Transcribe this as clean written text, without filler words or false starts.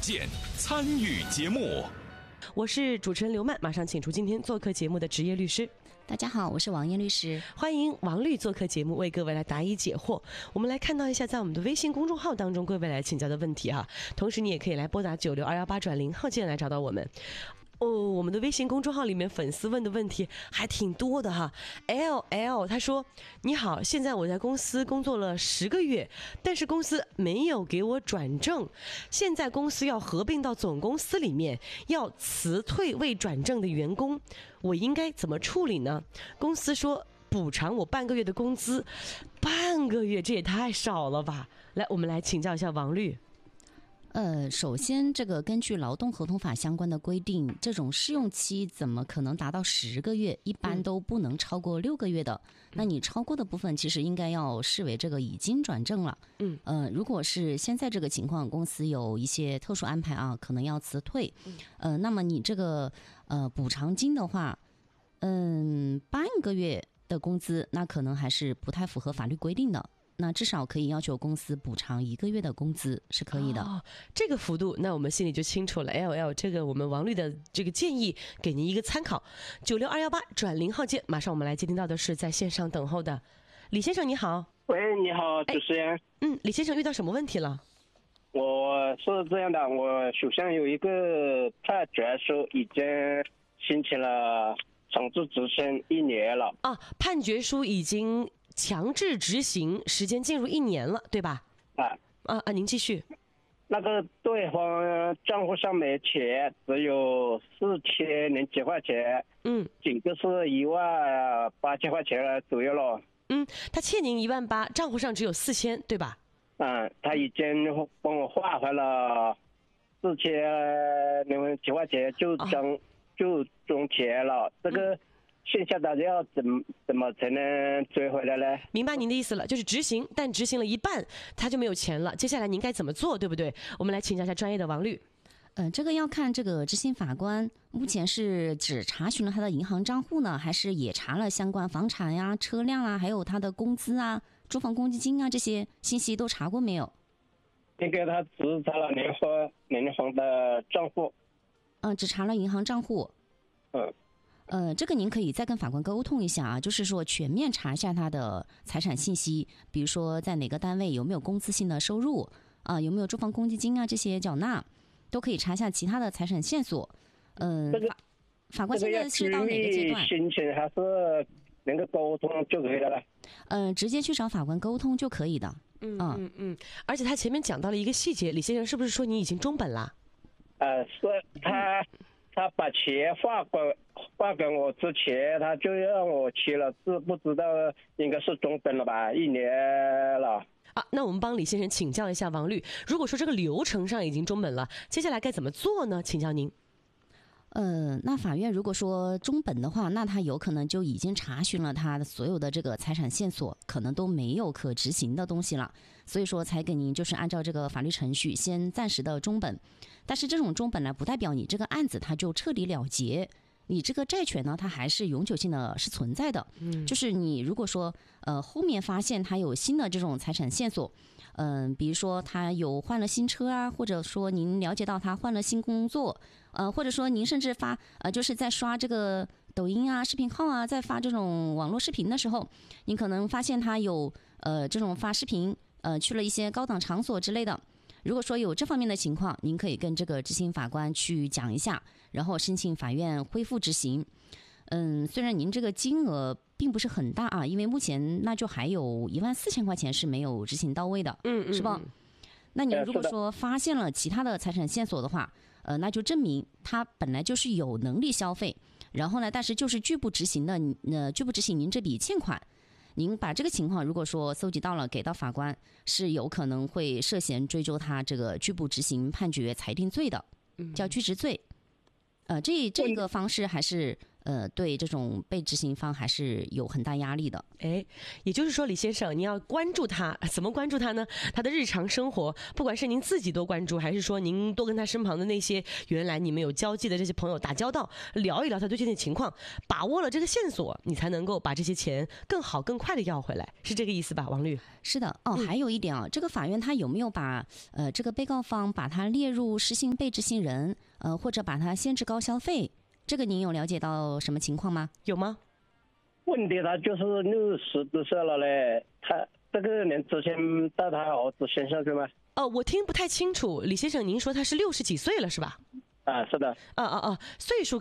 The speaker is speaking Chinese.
件，参与节目。 我是主持人刘曼，马上请出今天做客节目的职业律师。 大家好，我是王艳律师， 欢迎王律做客节目，为各位来答疑解惑。我们来看到一下在我们的微信公众号当中各位来请教的问题哈，同时你也可以来拨打96218-0号键来找到我们。我们的微信公众号里面粉丝问的问题还挺多的哈。LL 他说：你好，现在我在公司工作了10个月，但是公司没有给我转正，现在公司要合并到总公司里面，要辞退未转正的员工，我应该怎么处理呢？公司说补偿我半个月的工资，半个月这也太少了吧。来，我们来请教一下王律。 首先这个根据劳动合同法相关的规定，这种试用期怎么可能达到10个月，一般都不能超过6个月的。那你超过的部分其实应该要视为这个已经转正了。如果是现在这个情况，公司有一些特殊安排啊，可能要辞退。那么你这个补偿金的话，半个月的工资，那可能还是不太符合法律规定的。那至少可以要求公司补偿1个月的工资是可以的。 这个幅度那我们心里就清楚了。LL 这个我们王律的这个建议给您一个参考。96218-0号键，马上我们来接听到的是在线上等候的李先生，你好。 喂，你好，主持人。 李先生遇到什么问题了？ 我是这样的，我手上有一个判决书，已经申请了强制执行1年了。 判决书已经强制执行，时间进入1年了，对吧？您继续。 那个对方账户上没钱，只有4000几块钱，整个是18000块钱左右了。 他欠您18000，账户上只有4000，对吧？ 他已经帮我换回了4000几块钱，就中钱了。这个剩下的要怎么才能追回来呢？ 明白您的意思了，就是执行，但执行了一半他就没有钱了，接下来您该怎么做，对不对？我们来请教一下专业的王律。 这个要看这个执行法官目前是只查询了他的银行账户呢，还是也查了相关房产呀、车辆啊，还有他的工资啊、住房公积金啊，这些信息都查过没有？ 那个他只查了银行的账户。 只查了银行账户。这个您可以再跟法官沟通一下啊，就是说全面查一下他的财产信息，比如说在哪个单位有没有工资性的收入啊，有没有住房公积金啊，这些缴纳都可以查一下其他的财产线索。法官现在是到哪个阶段？ 申请还是能够沟通就可以了？ 直接去找法官沟通就可以的。 而且他前面讲到了一个细节，李先生是不是说你已经中本了？ 是他把钱换给我之前，他就让我签了字，不知道应该是中本了吧，1年了。 那我们帮李先生请教一下王律，如果说这个流程上已经中本了，接下来该怎么做呢？请教您。 那法院如果说中本的话，那他有可能就已经查询了他的所有的这个财产线索，可能都没有可执行的东西了，所以说才给您就是按照这个法律程序先暂时的中本。但是这种中本呢，不代表你这个案子它就彻底了结，你这个债权呢，它还是永久性的是存在的。就是你如果说后面发现他有新的这种财产线索，比如说他有换了新车啊，或者说您了解到他换了新工作，或者说您甚至就是在刷这个抖音啊、视频号啊，在发这种网络视频的时候，您可能发现他有这种发视频去了一些高档场所之类的。如果说有这方面的情况，您可以跟这个执行法官去讲一下，然后申请法院恢复执行。虽然您这个金额并不是很大啊，因为目前那就还有14000块钱是没有执行到位的，是吧？那您如果说发现了其他的财产线索的话，那就证明他本来就是有能力消费，然后呢，但是就是拒不执行您这笔欠款。您把这个情况如果说搜集到了，给到法官，是有可能会涉嫌追究他这个拒不执行判决裁定罪的，叫拒执罪。这个方式还是对这种被执行方还是有很大压力的。 哎，也就是说，李先生，你要关注他，怎么关注他呢？他的日常生活，不管是您自己多关注，还是说您多跟他身旁的那些原来你们有交际的这些朋友打交道，聊一聊他最近的情况，把握了这个线索，你才能够把这些钱更好、更快的要回来，是这个意思吧，王律？ 是的，还有一点啊，这个法院他有没有把这个被告方把他列入失信被执行人，或者把他限制高消费，这个您有了解到什么情况吗？ 有吗？ 问题他就是60多岁了嘞，他这个能执行到他儿子身上去吗？ 我听不太清楚，李先生，您说他是60几岁了是吧？ 啊，是的。 岁数